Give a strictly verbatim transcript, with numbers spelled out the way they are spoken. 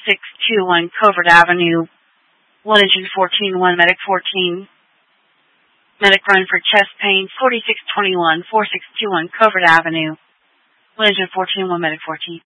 six two one Covert Avenue, one engine fourteen one, medic fourteen. Medic run for chest pain, forty-six twenty-one, four six two one Covert Avenue, one engine fourteen one, medic fourteen.